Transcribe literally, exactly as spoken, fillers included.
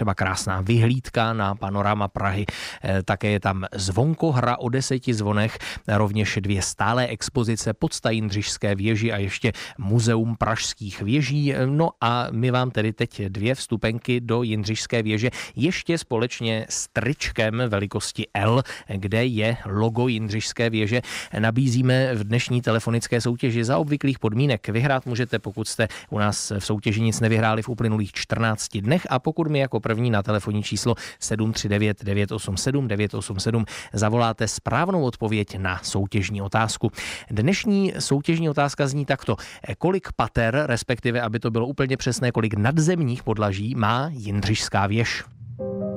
třeba krásná vyhlídka na panorama Prahy. Také je tam zvonkohra o deseti zvonech, rovněž dvě stálé expozice, podsta Jindřišské věži a ještě muzeum pražských věží. No a my vám tedy teď dvě vstupenky do Jindřišské věže ještě společně s tričkem velikosti L, kde je logo Jindřišské věže, nabízíme v dnešní telefonické soutěži. Za obvyklých podmínek vyhrát můžete, pokud jste u nás v soutěži nic nevyhráli v uplynulých čtrnácti dnech, a pokud mi jako první na telefonní číslo sedm tři devět devět osm sedm devět osm sedm zavoláte správnou odpověď na soutěžní otázku. Dnešní soutěžní otázka zní takto: kolik pater, respektive aby to bylo úplně přesné, kolik nadzemních podlaží má Jindřišská věž?